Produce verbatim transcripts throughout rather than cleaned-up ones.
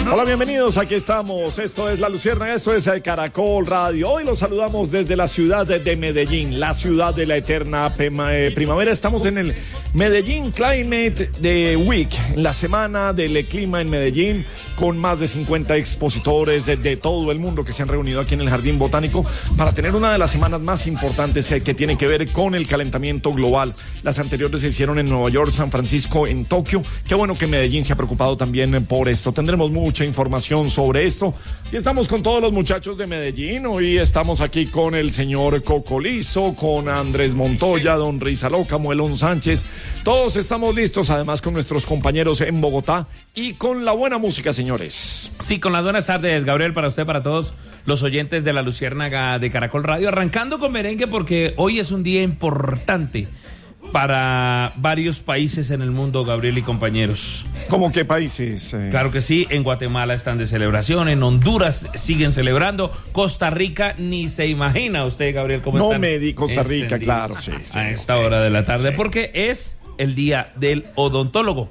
Hola, bienvenidos, aquí estamos, esto es La Luciérnaga, esto es Caracol Radio. Hoy los saludamos desde la ciudad de Medellín, la ciudad de la eterna primavera. Estamos en el Medellín Climate Week, la semana del clima en Medellín, con más de cincuenta expositores de, de todo el mundo que se han reunido aquí en el Jardín Botánico para tener una de las semanas más importantes eh, que tiene que ver con el calentamiento global. Las anteriores se hicieron en Nueva York, San Francisco, en Tokio. Qué bueno que Medellín se ha preocupado también por esto. Tendremos mucha información sobre esto. Y estamos con todos los muchachos de Medellín. Hoy estamos aquí con el señor Cocolizo, con Andrés Montoya, don Rizaloca, Muelón Sánchez. Todos estamos listos, además con nuestros compañeros en Bogotá y con la buena música, señores. Sí, con las buenas tardes, Gabriel, para usted, para todos los oyentes de La Luciérnaga de Caracol Radio. Arrancando con merengue porque hoy es un día importante para varios países en el mundo, Gabriel y compañeros. ¿Cómo qué países? Eh... Claro que sí, en Guatemala están de celebración, en Honduras siguen celebrando, Costa Rica ni se imagina usted, Gabriel, cómo no están. No me di Costa Rica, encendido. Claro, sí, sí. A esta hora de la tarde, sí. Porque es el día del odontólogo.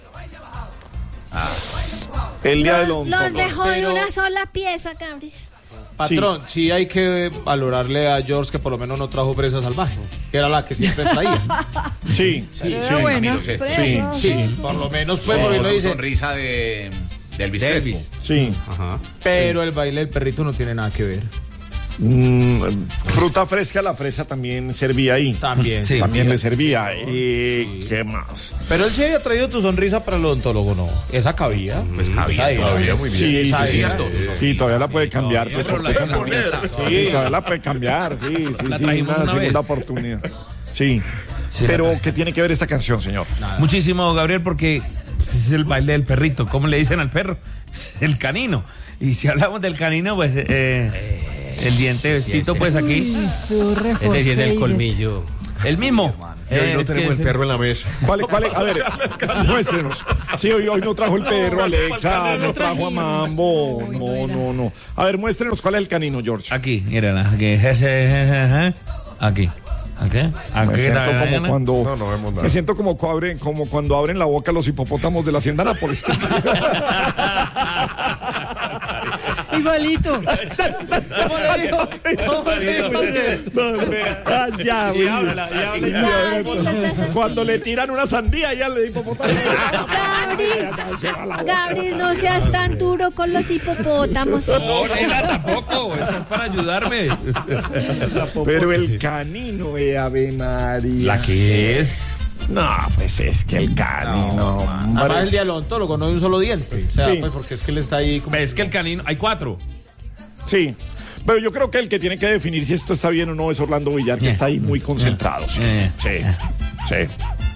Ah. El día del odontólogo. Los dejó de una sola pieza, Gabriel. Patrón, sí. sí hay que valorarle a George que por lo menos no trajo presa salvaje, que era la que siempre traía. Sí, sí, sí. Bueno, sí, sí, sí, por lo menos pues, porque no dice sonrisa de, de Elvis Crespo. Sí. Ajá. Pero sí. El baile del perrito no tiene nada que ver. Mm, fruta fresca, la fresa también servía ahí. También. Sí, también sí. le servía. ¿Y sí. qué más? Pero él sí había traído tu sonrisa para el odontólogo, ¿no? Esa cabía. Pues cabía, esa todavía muy bien. Sí, sí, sí, cierto. Sí, todavía la puede cambiar. Todavía, pues, la la poner. Sí, todavía la puede cambiar. Sí, sí, la sí, trajimos una, una segunda vez. oportunidad. Sí. Sí, pero ¿qué tiene que ver esta canción, señor? Nada. Muchísimo, Gabriel, porque pues, es el baile del perrito. ¿Cómo le dicen al perro? El canino. Y si hablamos del canino, pues eh, el dientecito, sí, pues aquí. Ese sí es el colmillo. El mismo. Y hoy no tenemos el perro en la mesa. ¿Cuál, cuál es? A ver, muéstrenos. Sí, hoy, hoy no trajo el perro, Alexa, no trajo a Mambo. No, no, no. A ver, muéstrenos cuál es el canino, George. Aquí, miren, aquí. Aquí. ¿Aquí? Aquí me siento como cuando no, no vemos nada. Me siento como, abren, como cuando abren la boca los hipopótamos de la hacienda Nápoles. Igualito. ¿Cómo le dijo? ¿Cómo le dijo usted? Ah, ya, y habla, y habla, y cuando le tiran una sandía ya le hipopótamo. Gabriel, Gabriel, no seas tan duro con los hipopótamos. No, Nela, tampoco. Esto es para ayudarme. Pero el canino, eh, Ave María. ¿La que es? No, pues es que el canino. No, además el día del odontólogo, no de un solo diente. O sea, sí. pues porque es que él está ahí como... Es que el canino, hay cuatro. Sí. Pero yo creo que el que tiene que definir si esto está bien o no es Orlando Villar, que yeah. está ahí muy concentrado. Sí. Yeah. Sí. Sí.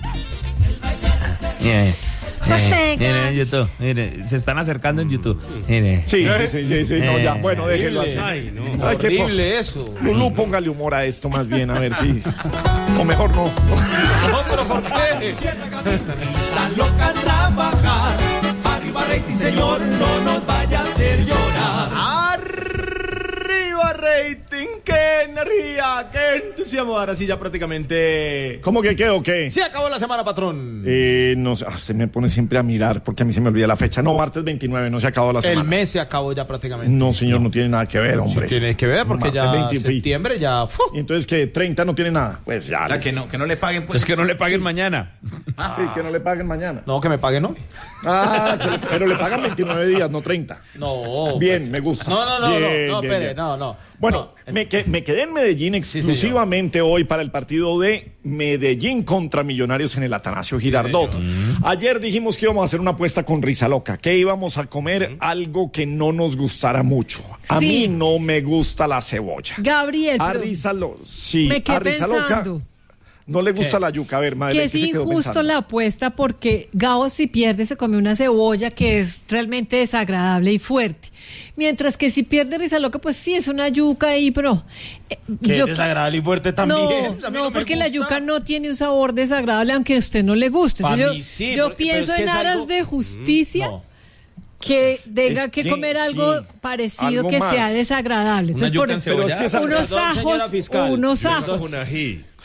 Yeah. José, mire, en YouTube, mire, se están acercando en YouTube. Mire. Sí, sí, sí, sí, no, ya, bueno, déjenlo así. Ay, no, Ay, horrible eso. Lulú, póngale humor a esto más bien, a ver si. O mejor no. No, pero ¿por qué? Loca a trabajar. Arriba rating, señor, no nos vaya a hacer llorar. Arriba rating, qué energía, qué entusiasmo. Ahora sí ya prácticamente... ¿Cómo que qué o qué? Sí, acabó la semana, patrón. Eh, no sé, ah, se me pone siempre a mirar porque a mí se me olvida la fecha. No, martes veintinueve, no se acabó la semana. El mes se acabó ya prácticamente. No, señor, no tiene nada que ver, hombre. Sí tiene que ver porque martes ya veinte, septiembre ya... ¡fu! ¿Y entonces qué? ¿treinta no tiene nada? Pues ya. O sea, que no, que no le paguen, pues. Es que no le paguen mañana. Ah. Sí, que no le paguen mañana. No, que me paguen hoy. Ah, que le, pero le pagan veintinueve días, no treinta. No. Bien, pues, me gusta. No, no, no, bien, no, no, bien, espere, bien. no, no. Bueno, no. me, que, me quedé en Medellín exclusivamente sí, hoy para el partido de Medellín contra Millonarios en el Atanasio Girardot. Sí, ayer dijimos que íbamos a hacer una apuesta con Rizaloca, que íbamos a comer algo que no nos gustara mucho. A sí. mí no me gusta la cebolla. Gabriel, a Rizalo, sí, me quedé a Rizaloca pensando. No le gusta ¿Qué? la yuca. A ver, madre, que es injusto la apuesta porque Gabo si pierde se come una cebolla que es realmente desagradable y fuerte. Mientras que si pierde Rizaloca, pues sí es una yuca ahí, pero... Eh, que yo, es desagradable y fuerte también. No, no, no porque la yuca no tiene un sabor desagradable aunque a usted no le guste. Entonces yo, sí, yo porque, pienso en aras algo... de justicia... Mm, no. Que tenga que, que comer algo sí, parecido algo que más. sea desagradable. Entonces, por, pero es que esa, unos perdón, ajos, fiscal, unos ajos. Un ají.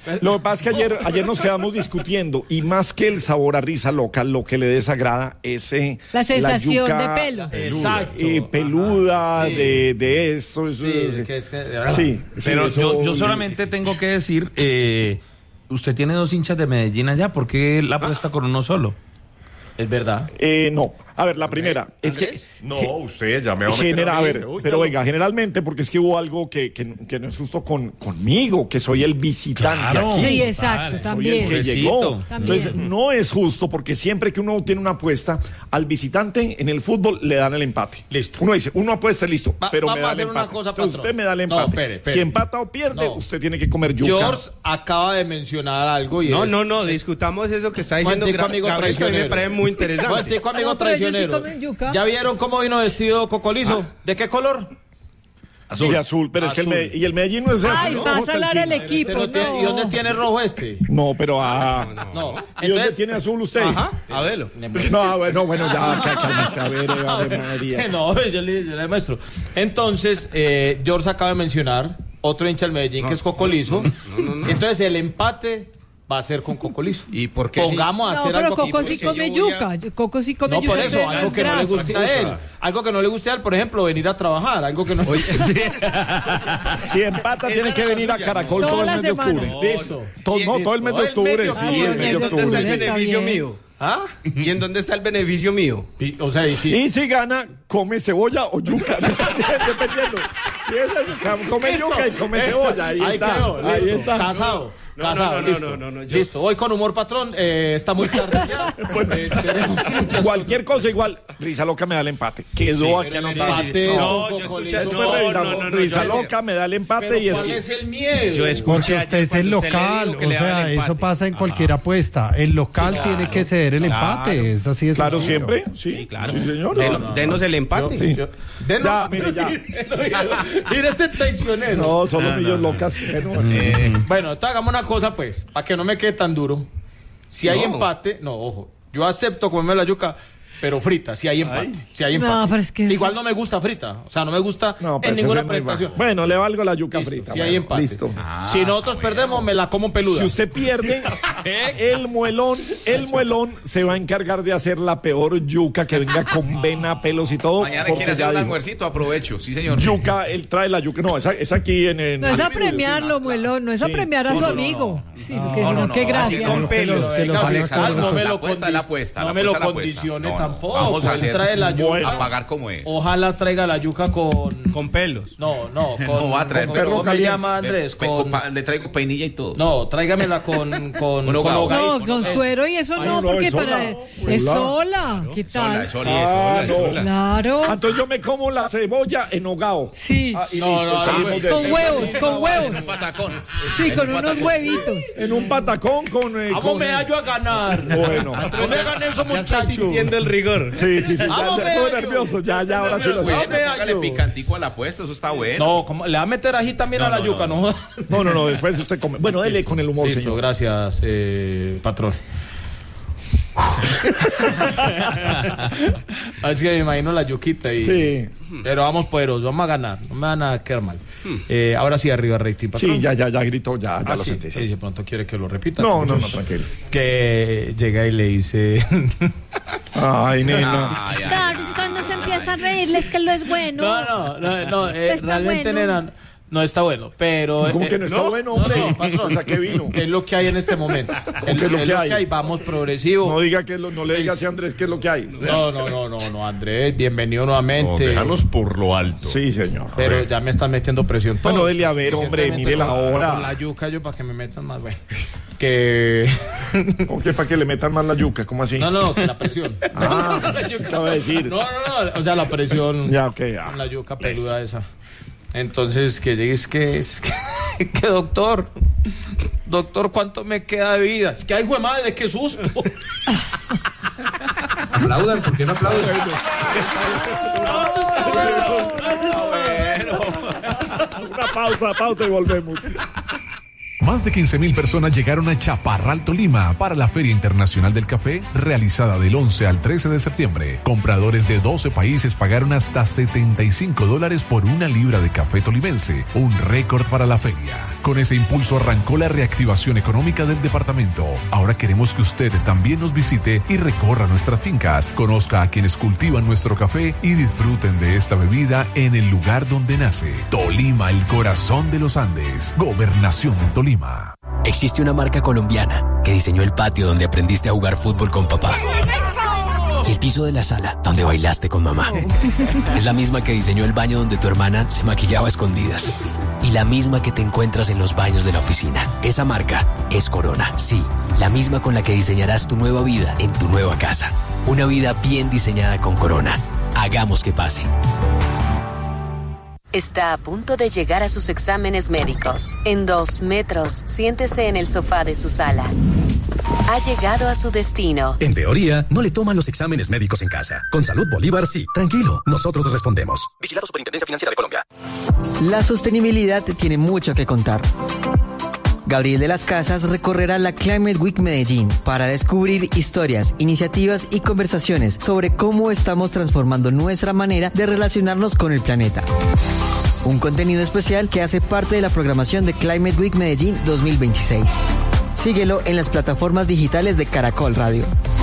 Lo que pasa es que ayer, ayer nos quedamos discutiendo y más que el sabor a risa loca, lo que le desagrada es eh, La sensación yuca, de pelo. Exacto. eh, peluda, Ajá, sí. de, de eso. eso Sí, es que, es que, de verdad. sí, sí, Pero eso- yo, yo solamente tengo que decir, eh, usted tiene dos hinchas de Medellín allá, ¿por qué la apuesta con uno solo? Es verdad. Eh, no. A ver, la primera es que No, usted ya me va a meter genera, a a mí. ver, Uy, pero ya venga, generalmente porque es que hubo algo que, que, que no es justo con, conmigo, que soy el visitante Claro. aquí. Sí, exacto, Total, Soy el también. que Pobrecito. llegó. También. Entonces, no es justo porque siempre que uno tiene una apuesta, al visitante en el fútbol le dan el empate. Listo. Uno dice, uno apuesta, listo, Va- pero me vamos da a el hacer una empate. cosa, Entonces, patrón. usted me da el No, empate. espere, espere. Si empata o pierde, No. usted tiene que comer yuca. George acaba de mencionar algo y No, es... no, no, discutamos eso que está diciendo Momentico, Gra- amigo Gabriel, que a mí me traicionero. parece muy interesante. Momentico, amigo No, pero ellos sí traicionero. comen yuca. ¿Ya vieron cómo vino vestido Cocolizo? ¿De qué color? Azul. Y azul, pero es que el, Azul. Me- y el Medellín no es azul. Ay, ¿no? va a Hasta el salar el final. equipo. Este no tiene- no. ¿Y dónde tiene rojo este? No, pero ah. No. ¿Y dónde tiene azul usted? Ajá, a verlo. No, bueno, bueno, ya, ya, cálmese, a ver, a ver, María. No, yo le, yo le muestro. Entonces, eh, George acaba de mencionar otro hincha del Medellín que es Cocolizo. Entonces, el empate va a ser con Cocolizo. ¿Y por qué sí? Pongamos a No, hacer pero algo. Coco y sí por come eso yo voy a- yuca. Coco sí come No, yuca. por eso, entonces algo es que no le grasa. guste a él. Algo que no le guste a él, por ejemplo, venir a trabajar. Algo que no. Si empata, tiene que venir a Caracol Toda todo el la mes de semana. octubre. Listo. Todo, no, todo el mes de Todo el octubre, mes de sí, octubre. el mes ¿Y de en dónde está el octubre. Está beneficio bien. mío? ¿Ah? ¿Y en dónde está el beneficio mío? Y- O sea, y sí. Y si gana, come cebolla o yuca, dependiendo. Si es el- come yuca y come Exacto. cebolla, ahí está. quedó, Ahí listo. está. Casado. No, casado, no, no, listo. no, no, no, yo- Listo. Hoy con humor patrón, eh, está muy tarde ya. Eh, tenemos muchas Cualquier cosa igual, Risa Loca me da el empate. Quedó aquí pero el anotado. empate No, con yo Cocolizo. escuché- Eso fue no, Risa, no, no, no, Risa yo- Loca me da el empate Pero y es ¿cuál que- es el miedo? Yo escuché Porque ayer usted es el cuando usted le local, dijo que o le daba sea, el empate. eso pasa en cualquier apuesta. El local tiene que ceder el empate, es así de Claro, sencillo. siempre. Sí, Claro. Sí, señor. Den- No, no, no. denos el empate. Sí. Yo- denos- Ya, mire, ya. Mira este traicionero. No, solo millos locas. Bueno, Eh, bueno, entonces hagamos una cosa, pues, para que no me quede tan duro. Si hay No. empate, no, ojo, yo acepto comerme la yuca, pero frita, si hay empate. Si hay No, empate. pero es que- Igual no me gusta frita, o sea, no me gusta No, pues en ninguna ese es muy presentación. bajo. Bueno, le valgo la yuca Listo, frita. si hay bueno, empate. Listo. Si nosotros perdemos, me la como peluda. Si usted pierde, el muelón, el muelón se va a encargar de hacer la peor yuca que venga con vena, pelos y todo. Mañana porque quiere hacer ya un dijo, almuercito, aprovecho. Sí, señor. Yuca, él trae la yuca. No, es, es aquí en el. No es a Sí, premiarlo, muelón, no es a Sí. premiar a Sí, su no, no, amigo. Sí, porque No, si no, no, no, qué no, así gracia. con pelos, que los Venga, amigos Alex, todos no me La lo apuesta es la apuesta, no la me lo apuesta es la apuesta. condicione No, no, tampoco. vamos a Él hacer- trae la yuca. Bueno. A pagar como es. Ojalá traiga la yuca con... Con pelos. No, no, con... No va a traer con- perro ¿Cómo me caliente. llama Andrés? Pe- Con... pa- Le traigo peinilla y todo. No, tráigamela con... Con, Con con hogao. hogadito. No, con suero y eso Ay, no, no, porque es sola. para. Es Sola. sola. ¿Qué Sola, tal? es sola, es Ah, sola, es no. sola. Claro. Ah, entonces yo me como la cebolla en hogao. Sí. Ah, y No, listo, no, salimos no, de- Con huevos, con huevos. Un patacón. Sí, En con un unos patacón. huevitos. En un patacón con. Eh, Vamos con me hallo a ganar. Bueno. No me ganen esos muchachos. el rigor. Sí, sí, sí. Ya, Vamos, ya me estoy hallo. nervioso. Ya, ya, ahora sí lo Bueno, Vamos, póngale hallo. picantico a la apuesta, eso está bueno. No, ¿cómo? Le va a meter ají también a la yuca, ¿no? No, no, no, después usted come. Bueno, dele con el humor, Listo, señor. gracias, eh, patrón. Es que me imagino la yuquita y... Sí, Pero vamos poderosos, vamos a ganar, no me van a quedar mal. Eh, ahora sí, arriba rating, patrón. sí, ya, ya, ya gritó, ya, ya Ah, lo sí, sentí. sí, sí. de pronto quiere que lo repita. No, no, no, tranquilo. Que llega y le dice... Ay, nena. Ay, ay, Claro, es cuando se empieza a reírles que lo es bueno. No, no, no, no eh, Está realmente, bueno. nena, no está bueno, pero... ¿Cómo eh, que no está bueno, hombre? No, no, patrón, O sea, ¿qué vino? Es lo que hay en este momento. Es, que es lo que hay? Vamos progresivo. No diga que lo, no le digas a Andrés qué es lo que hay. No, no, no, no, no, Andrés, bienvenido nuevamente. por lo alto. Sí, señor. Pero ya me están metiendo presión. Bueno, todos. dele a ver, hombre, Suficientemente mire la con- hora. con la yuca yo para que me metan más, bueno. Que... ¿Con qué para que le metan más la yuca? ¿Cómo así? No, no, que la presión. Ah, La yuca. acaba de decir. No, no, no, o sea, la presión. Ya, ok, ya. Con la yuca peluda esa. Entonces, que llegues que es que, que doctor, doctor, ¿cuánto me queda de vida? Es que ay, güey madre, qué susto. Aplaudan, ¿por qué no aplauden? Una pausa, pausa y volvemos. Más de quince mil personas llegaron a Chaparral, Tolima, para la Feria Internacional del Café, realizada del once al trece de septiembre. Compradores de doce países pagaron hasta setenta y cinco dólares por una libra de café tolimense, un récord para la feria. Con ese impulso arrancó la reactivación económica del departamento. Ahora queremos que usted también nos visite y recorra nuestras fincas, conozca a quienes cultivan nuestro café y disfruten de esta bebida en el lugar donde nace. Tolima, el corazón de los Andes. Gobernación de Tolima. Existe una marca colombiana que diseñó el patio donde aprendiste a jugar fútbol con papá. Y el piso de la sala donde bailaste con mamá. Es la misma que diseñó el baño donde tu hermana se maquillaba a escondidas. Y la misma que te encuentras en los baños de la oficina. Esa marca es Corona. Sí, la misma con la que diseñarás tu nueva vida en tu nueva casa. Una vida bien diseñada con Corona. Hagamos que pase. Está a punto de llegar a sus exámenes médicos. En dos metros, siéntese en el sofá de su sala. Ha llegado a su destino. En teoría, no le toman los exámenes médicos en casa. Con Salud Bolívar, sí. Tranquilo, nosotros respondemos. Vigilado Superintendencia Financiera de Colombia. La sostenibilidad tiene mucho que contar. Gabriel de las Casas recorrerá la Climate Week Medellín para descubrir historias, iniciativas y conversaciones sobre cómo estamos transformando nuestra manera de relacionarnos con el planeta. Un contenido especial que hace parte de la programación de Climate Week Medellín dos mil veintiséis. Síguelo en las plataformas digitales de Caracol Radio.